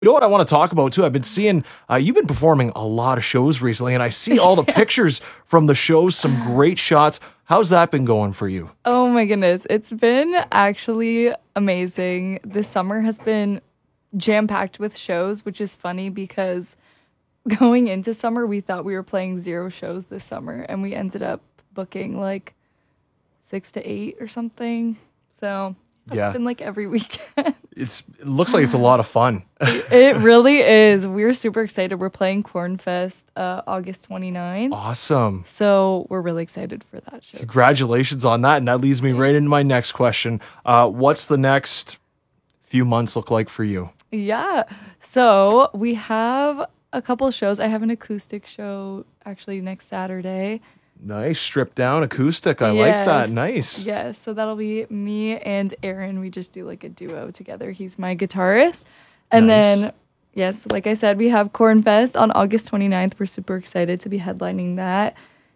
You know what I want to talk about too? I've been seeing you've been performing a lot of shows recently, and I see all the pictures from the shows, some great shots. How's that been going for you? Oh my goodness. It's been actually amazing. This summer has been jam-packed with shows, which is funny because going into summer, we thought we were playing 0 shows this summer, and we ended up booking like 6 to 8 or something. So that's been like every weekend. It looks like it's a lot of fun. It really is. We're super excited. We're playing Cornfest August 29th. Awesome. So we're really excited for that show. Congratulations on that. And that leads me right into my next question. What's the next few months look like for you? Yeah. So we have a couple of shows. I have an acoustic show actually next Saturday. Nice. Stripped down acoustic. I like that. Nice. Yes. So that'll be me and Aaron. We just do like a duo together. He's my guitarist. And then, yes, like I said, we have Cornfest on August 29th. We're super excited to be headlining that.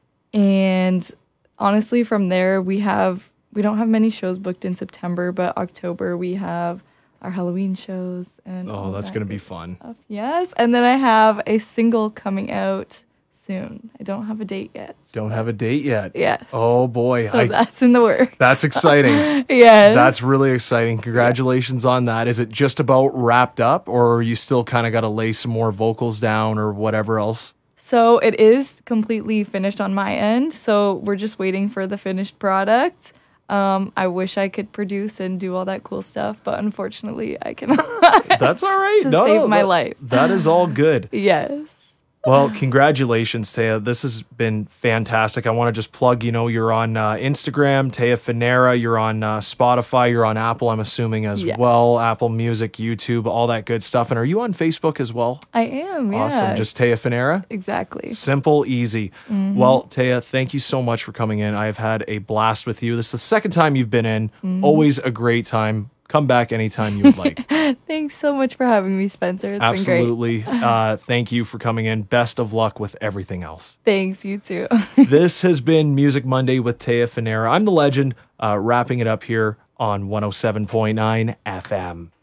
And honestly, from there, we don't have many shows booked in September, but October we have our Halloween shows. And that's going to be fun. Stuff. Yes. And then I have a single coming out soon. I don't have a date yet. Don't have a date yet. Yes. Oh boy. So that's in the works. That's exciting. Yes. That's really exciting. Congratulations on that. Is it just about wrapped up, or are you still kind of got to lay some more vocals down or whatever else? So it is completely finished on my end. So we're just waiting for the finished product. I wish I could produce and do all that cool stuff, but unfortunately I cannot. That's all right. To save my life. That is all good. Yes. Well, congratulations, Taya. This has been fantastic. I want to just plug, you're on Instagram, Taya Finera. You're on Spotify. You're on Apple, I'm assuming, as well. Apple Music, YouTube, all that good stuff. And are you on Facebook as well? I am, yeah. Awesome. Just Taya Finera? Exactly. Simple, easy. Mm-hmm. Well, Taya, thank you so much for coming in. I've had a blast with you. This is the second time you've been in. Mm-hmm. Always a great time. Come back anytime you would like. Thanks so much for having me, Spencer. It's Absolutely. been great. Thank you for coming in. Best of luck with everything else. Thanks, you too. This has been Music Monday with Taya Finera. I'm the legend, wrapping it up here on 107.9 FM.